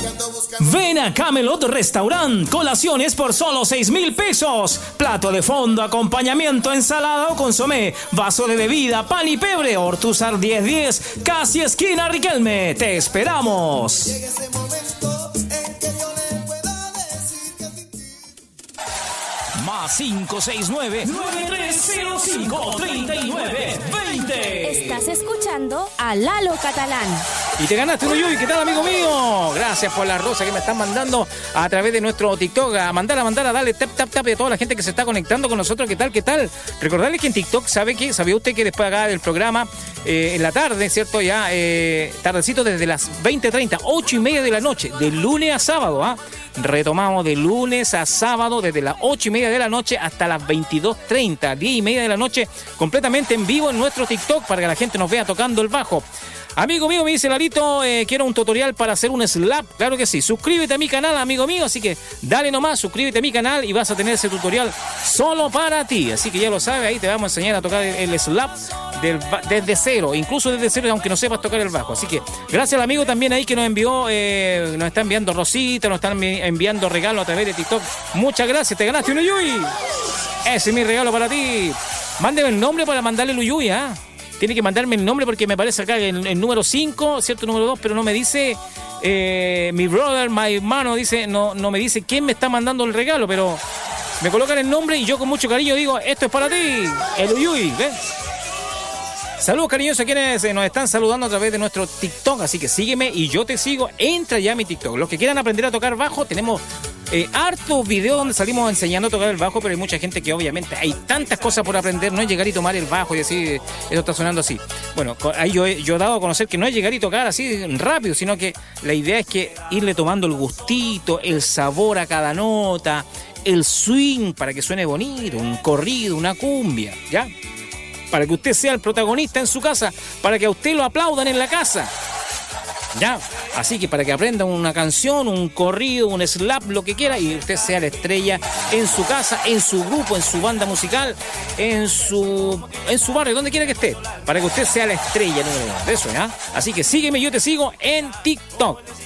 Ven a Camelot Restaurant, colaciones por solo 6,000 pesos. Plato de fondo, acompañamiento, ensalada o consomé, vaso de bebida, pan y pebre, Ortúzar 1010, casi esquina Riquelme. Te esperamos. Llega ese momento en que yo le pueda decir que Más 569-9305-3920. Estás escuchando a Lalo Catalán. Y te ganaste un Uyuy. ¿Qué tal, amigo mío? Gracias por la rosa que me están mandando a través de nuestro TikTok. A mandar, dale tap, tap, tap. Y a toda la gente que se está conectando con nosotros. ¿Qué tal, qué tal? Recordarles que en TikTok, ¿sabía usted que después acá del programa, en la tarde, ¿cierto? Ya, tardecito desde las 20:30, 8:30 de la noche, de lunes a sábado, ¿ah? Retomamos de lunes a sábado, desde las 8:30 de la noche hasta las 22:30, 10:30 de la noche, completamente en vivo en nuestro TikTok para que la gente nos vea tocando el bajo. Amigo mío, me dice Larito, quiero un tutorial para hacer un slap. Claro que sí. Suscríbete a mi canal, amigo mío. Así que dale nomás, suscríbete a mi canal y vas a tener ese tutorial solo para ti. Así que ya lo sabes, ahí te vamos a enseñar a tocar el slap desde cero. Incluso desde cero, aunque no sepas tocar el bajo. Así que gracias al amigo también ahí que nos envió, nos está enviando rosita, nos están enviando regalos a través de TikTok. Muchas gracias, te ganaste un Uyuy. Ese es mi regalo para ti. Mándeme el nombre para mandarle el Uyuy, ¿ah? Tiene que mandarme el nombre porque me aparece acá el número 5, ¿cierto? Número 2, pero no me dice mi brother, mi hermano, dice, no me dice quién me está mandando el regalo, pero me colocan el nombre y yo con mucho cariño digo, esto es para ti, el Uyuy, ¿ves? Saludos cariñosos a quienes nos están saludando a través de nuestro TikTok, así que sígueme y yo te sigo, entra ya a mi TikTok. Los que quieran aprender a tocar bajo, tenemos hartos videos donde salimos enseñando a tocar el bajo, pero hay mucha gente que obviamente hay tantas cosas por aprender, no es llegar y tomar el bajo y decir, eso está sonando así. Bueno, ahí yo he dado a conocer que no es llegar y tocar así rápido, sino que la idea es que irle tomando el gustito, el sabor a cada nota, el swing para que suene bonito, un corrido, una cumbia, ¿ya? Para que usted sea el protagonista en su casa, para que a usted lo aplaudan en la casa. Ya, así que para que aprenda una canción, un corrido, un slap, lo que quiera, y usted sea la estrella en su casa, en su grupo, en su banda musical, en su barrio, donde quiera que esté, para que usted sea la estrella número 1 de eso, ¿ya? Así que sígueme, yo te sigo en TikTok.